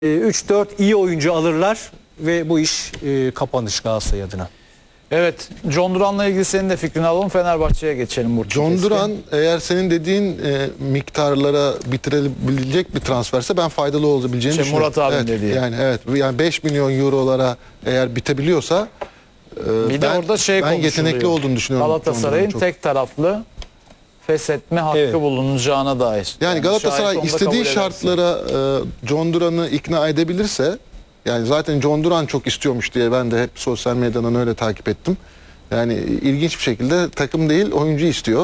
3-4 iyi oyuncu alırlar ve bu iş kapanış Galatasaray adına. Evet, John Duran'la ilgili senin de fikrini alalım. Fenerbahçe'ye geçelim burada. John Duran eğer senin dediğin miktarlara bitirebilecek bir transferse ben faydalı olabileceğini düşünüyorum. Murat abim evet, dediği. Yani 5 milyon eurolara eğer bitebiliyorsa bir de orada ben yetenekli olduğunu düşünüyorum. Galatasaray'ın tek taraflı feshetme hakkı bulunacağına dair. Yani Galatasaray istediği şartlara John Duran'ı ikna edebilirse, yani zaten John Duran çok istiyormuş diye ben de hep sosyal medyadan öyle takip ettim. Yani ilginç bir şekilde takım değil oyuncu istiyor.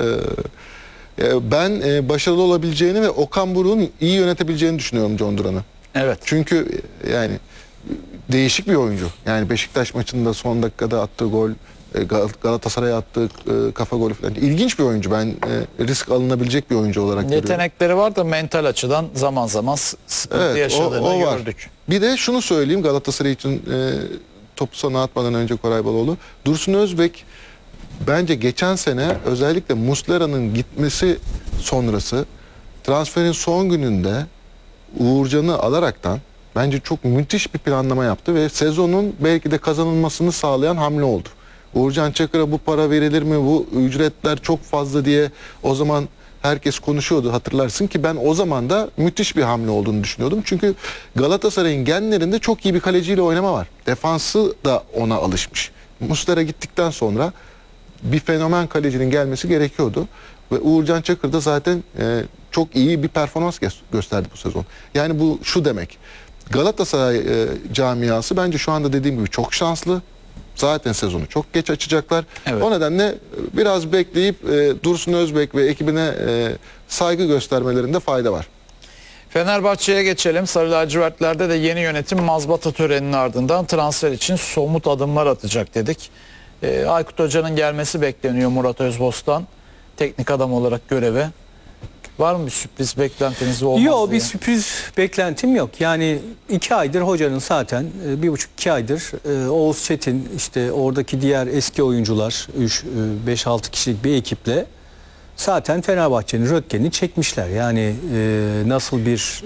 Ben başarılı olabileceğini ve Okan Buruk'un iyi yönetebileceğini düşünüyorum John Duran'ı. Evet. Çünkü yani değişik bir oyuncu. Yani Beşiktaş maçında son dakikada attığı gol, Galatasaray'a attığı kafa golü falan. İlginç bir oyuncu. Ben risk alınabilecek bir oyuncu olarak görüyorum. Yetenekleri var da mental açıdan zaman zaman sıkıntı yaşadığını gördük. Bir de şunu söyleyeyim Galatasaray için topu sana atmadan önce Koray Baloğlu. Dursun Özbek bence geçen sene özellikle Muslera'nın gitmesi sonrası transferin son gününde Uğurcan'ı alaraktan bence çok müthiş bir planlama yaptı ve sezonun belki de kazanılmasını sağlayan hamle oldu. Uğurcan Çakır'a bu para verilir mi? Bu ücretler çok fazla diye o zaman herkes konuşuyordu, hatırlarsın ki ben o zaman da müthiş bir hamle olduğunu düşünüyordum. Çünkü Galatasaray'ın genlerinde çok iyi bir kaleciyle oynama var. Defansı da ona alışmış. Muslera gittikten sonra bir fenomen kalecinin gelmesi gerekiyordu. Ve Uğurcan Çakır da zaten çok iyi bir performans gösterdi bu sezon. Yani bu şu demek. Galatasaray camiası bence şu anda dediğim gibi çok şanslı. Zaten sezonu çok geç açacaklar. Evet. O nedenle biraz bekleyip Dursun Özbek ve ekibine saygı göstermelerinde fayda var. Fenerbahçe'ye geçelim. Sarı lacivertlerde de yeni yönetim mazbata töreninin ardından transfer için somut adımlar atacak dedik. Aykut Hoca'nın gelmesi bekleniyor, Murat Özbostan teknik adam olarak göreve. Var mı bir sürpriz beklentiniz olmaz Yok, diye? bir sürpriz beklentim yok. Yani 2 aydır hocanın zaten 1,5-2 aydır Oğuz Çetin, işte oradaki diğer eski oyuncular 5-6 kişilik bir ekiple zaten Fenerbahçe'nin röntgenini çekmişler. Yani nasıl bir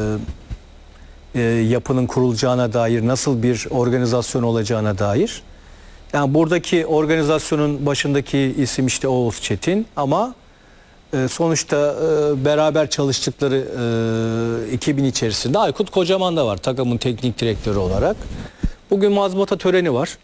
yapının kurulacağına dair, nasıl bir organizasyon olacağına dair. Yani buradaki organizasyonun başındaki isim işte Oğuz Çetin ama sonuçta beraber çalıştıkları ekibin içerisinde Aykut Kocaman da var takımın teknik direktörü olarak. Bugün mazbata töreni var.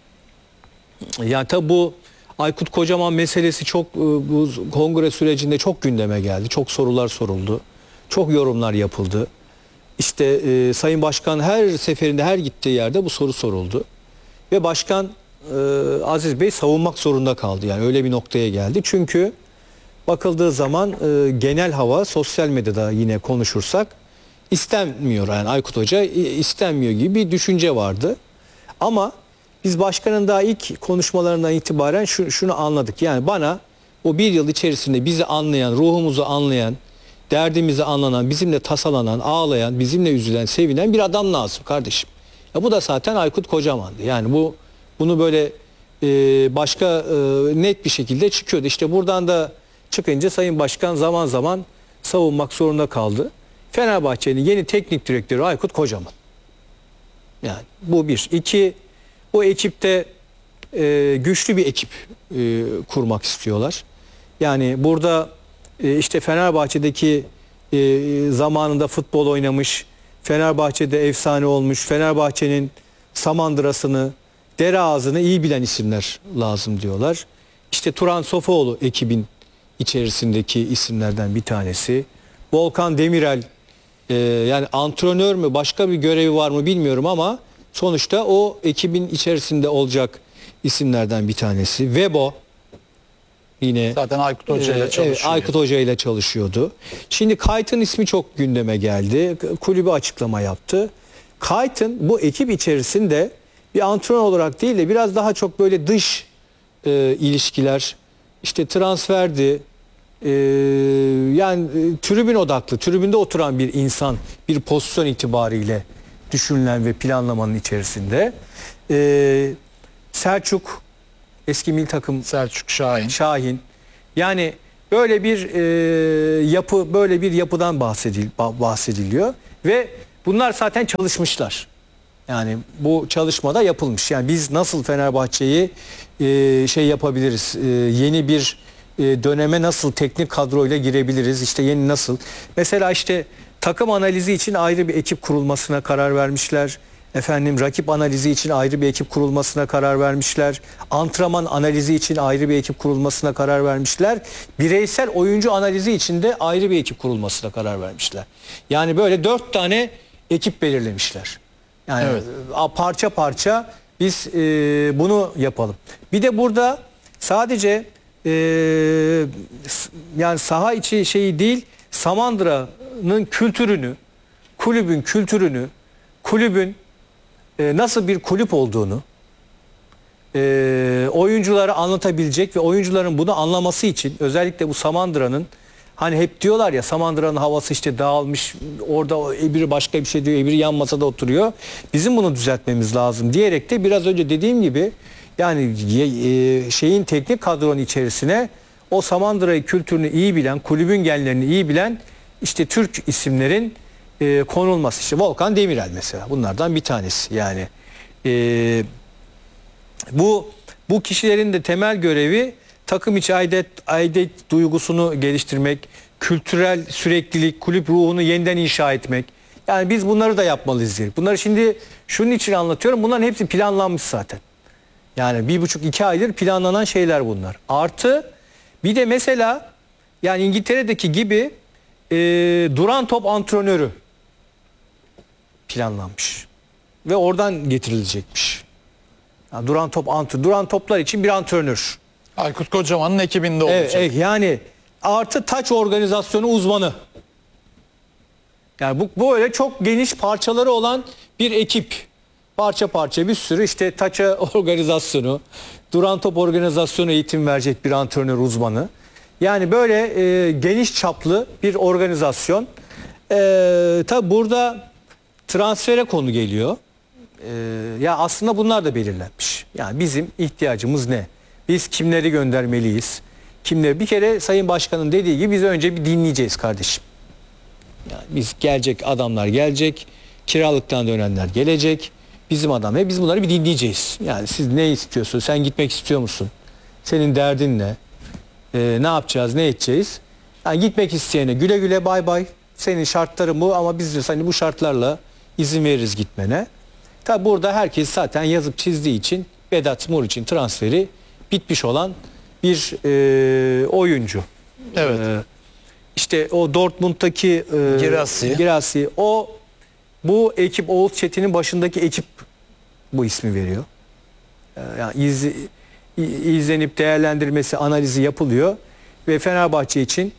Yani tabi bu Aykut Kocaman meselesi çok bu kongre sürecinde çok gündeme geldi. Çok sorular soruldu. Çok yorumlar yapıldı. İşte Sayın Başkan her seferinde, her gittiği yerde bu soru soruldu. Ve Başkan Aziz Bey savunmak zorunda kaldı. Yani öyle bir noktaya geldi. Çünkü bakıldığı zaman genel hava, sosyal medyada yine konuşursak istenmiyor. Yani Aykut Hoca istenmiyor gibi bir düşünce vardı. Ama biz başkanın daha ilk konuşmalarından itibaren şunu anladık. Yani bana o bir yıl içerisinde bizi anlayan, ruhumuzu anlayan, derdimizi anlanan, bizimle tasalanan, ağlayan, bizimle üzülen, sevinen bir adam lazım kardeşim. Ya bu da zaten Aykut Kocaman'dı. Yani bunu böyle başka net bir şekilde çıkıyordu. İşte buradan da çıkınca Sayın Başkan zaman zaman savunmak zorunda kaldı. Fenerbahçe'nin yeni teknik direktörü Aykut Kocaman. Yani bu bir. İki, bu ekipte güçlü bir ekip kurmak istiyorlar. Yani burada işte Fenerbahçe'deki zamanında futbol oynamış, Fenerbahçe'de efsane olmuş, Fenerbahçe'nin Samandıra'sını, dere ağzını iyi bilen isimler lazım diyorlar. İşte Turan Sofuoğlu ekibin içerisindeki isimlerden bir tanesi. Volkan Demirel yani antrenör mü, başka bir görevi var mı bilmiyorum ama sonuçta o ekibin içerisinde olacak isimlerden bir tanesi. Vebo yine zaten Aykut Hoca ile çalışıyor. Evet, Aykut Hoca ile çalışıyordu. Şimdi Kayt'ın ismi çok gündeme geldi. Kulübü açıklama yaptı. Kayt'ın bu ekip içerisinde bir antrenör olarak değil de biraz daha çok böyle dış ilişkiler, işte transferdi, yani tribün odaklı, tribünde oturan bir insan, bir pozisyon itibariyle düşünülen ve planlamanın içerisinde. Selçuk, eski milli takım Selçuk Şahin. Yani böyle bir yapı, böyle bir yapıdan bahsediliyor ve Bunlar zaten çalışmışlar. Yani bu çalışmada yapılmış. Yani biz nasıl Fenerbahçe'yi şey yapabiliriz? Yeni bir döneme nasıl teknik kadroyla girebiliriz? İşte yeni nasıl? Mesela işte takım analizi için ayrı bir ekip kurulmasına karar vermişler. Efendim rakip analizi için ayrı bir ekip kurulmasına karar vermişler. Antrenman analizi için ayrı bir ekip kurulmasına karar vermişler. Bireysel oyuncu analizi için de ayrı bir ekip kurulmasına karar vermişler. Yani böyle 4 tane ekip belirlemişler. Yani Evet. parça parça biz bunu yapalım. Bir de burada sadece yani saha içi şeyi değil, Samandıra'nın kültürünü, kulübün kültürünü, kulübün nasıl bir kulüp olduğunu oyunculara anlatabilecek ve oyuncuların bunu anlaması için özellikle bu Samandıra'nın, hani hep diyorlar ya, Samandıra'nın havası işte dağılmış, orada biri başka bir şey diyor, biri yan masada oturuyor. Bizim bunu düzeltmemiz lazım diyerek de biraz önce dediğim gibi yani şeyin teknik kadronun içerisine o Samandıra'yı, kültürünü iyi bilen, kulübün genlerini iyi bilen işte Türk isimlerin konulması. İşte Volkan Demirel mesela bunlardan bir tanesi. Yani bu kişilerin de temel görevi takım içi aidet duygusunu geliştirmek, kültürel süreklilik, kulüp ruhunu yeniden inşa etmek. Yani biz bunları da yapmalıyız diye. Bunları şimdi şunun için anlatıyorum. Bunların hepsi planlanmış zaten. Yani 1,5-2 aydır planlanan şeyler bunlar. Artı bir de mesela yani İngiltere'deki gibi duran top antrenörü planlanmış. Ve oradan getirilecekmiş. Yani duran toplar için bir antrenör. Aykut Kocaman'ın ekibinde olacak. Evet, yani artı taç organizasyonu uzmanı. Yani bu böyle çok geniş parçaları olan bir ekip. Parça parça bir sürü işte taça organizasyonu, duran top organizasyonu eğitim verecek bir antrenör uzmanı. Yani böyle geniş çaplı bir organizasyon. Tabi burada transfere konu geliyor. Ya aslında bunlar da belirlenmiş. Yani bizim ihtiyacımız ne? Biz kimleri göndermeliyiz? Kimleri? Bir kere Sayın Başkan'ın dediği gibi biz önce bir dinleyeceğiz kardeşim. Yani biz gelecek adamlar gelecek, kiralıktan dönenler gelecek. Bizim adam ve biz bunları bir dinleyeceğiz. Yani siz ne istiyorsun? Sen gitmek istiyor musun? Senin derdin ne? Ne yapacağız? Ne edeceğiz? Yani gitmek isteyene güle güle bay bay. Senin şartların bu ama biz de hani bu şartlarla izin veririz gitmene. Tabi burada herkes zaten yazıp çizdiği için Vedat Muriç'in transferi bitmiş olan bir oyuncu. Evet. İşte o Dortmund'daki Girassi, bu ekip, Oğuz Çetin'in başındaki ekip bu ismi veriyor. Yani izlenip değerlendirmesi, analizi yapılıyor ve Fenerbahçe için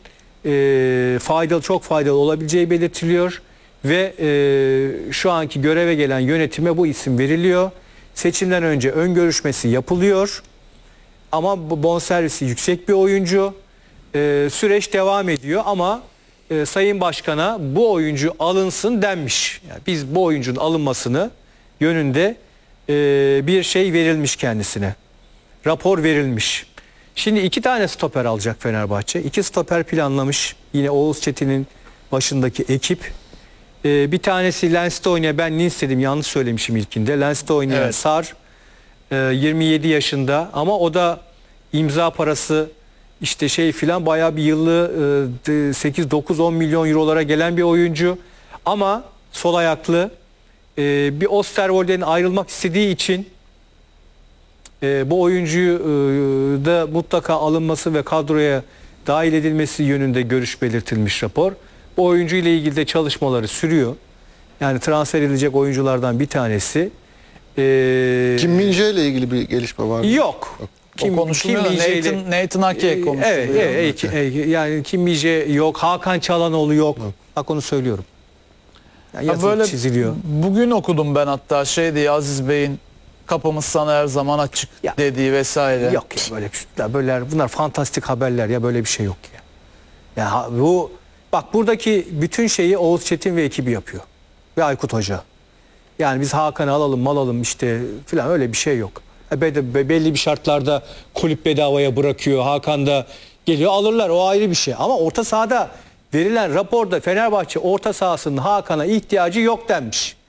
çok faydalı olabileceği belirtiliyor ve şu anki göreve gelen yönetime bu isim veriliyor. Seçimden önce ön görüşmesi yapılıyor ama bu bonservisi yüksek bir oyuncu. Süreç devam ediyor ama Sayın Başkan'a bu oyuncu alınsın denmiş. Yani biz bu oyuncunun alınmasını yönünde bir şey verilmiş kendisine. Rapor verilmiş. Şimdi 2 tane stoper alacak Fenerbahçe. 2 stoper planlamış. Yine Oğuz Çetin'in başındaki ekip. Bir tanesi Lens'te oynayan, ben Nins dedim, yanlış söylemişim ilkinde. Lens'te oynayan Evet. Sar 27 yaşında ama o da imza parası işte şey filan bayağı bir yıllığı 8-9-10 milyon eurolara gelen bir oyuncu. Ama sol ayaklı bir Osterwolde'nin ayrılmak istediği için bu oyuncuyu da mutlaka alınması ve kadroya dahil edilmesi yönünde görüş belirtilmiş rapor. Bu oyuncu ile ilgili de çalışmaları sürüyor. Yani transfer edilecek oyunculardan bir tanesi. Kim Min-jae ile ilgili bir gelişme var mı? Yok. O konuşuluyor da Min-jae'yle- Nathan Ake konuşuluyor. yani Kim Min-jae yok, Hakan Çalhanoğlu yok. Bak onu söylüyorum. Yani Ha, yazılıp böyle çiziliyor. bugün okudum ben hatta şey diye, Aziz Bey'in kapımız sana her zaman açık Ya. dediği vesaire. Yok ya böyle bir şey. Böyle bunlar fantastik haberler ya, böyle bir şey yok ya. Ya bu bak, buradaki bütün şeyi Oğuz Çetin ve ekibi yapıyor. Ve Aykut Hoca. Yani biz Hakan'ı alalım işte filan, öyle bir şey yok. Belli bir şartlarda kulüp bedavaya bırakıyor. Hakan da geliyor, alırlar, o ayrı bir şey. Ama orta sahada verilen raporda Fenerbahçe orta sahasının Hakan'a ihtiyacı yok denmiş.